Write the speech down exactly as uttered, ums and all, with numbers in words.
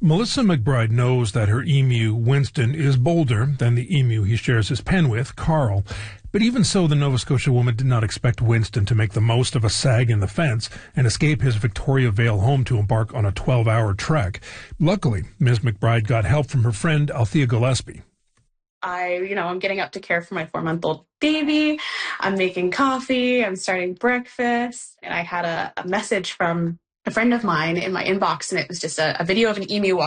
Melissa McBride knows that her emu, Winston, is bolder than the emu he shares his pen with, Carl. But even so, the Nova Scotia woman did not expect Winston to make the most of a sag in the fence and escape his Victoria Vale home to embark on a twelve-hour trek. Luckily, Miz McBride got help from her friend Althea Gillespie. I, you know, I'm getting up to care for my four-month-old baby. I'm making coffee. I'm starting breakfast. And I had a, a message from a friend of mine in my inbox, and it was just a, a video of an emu walking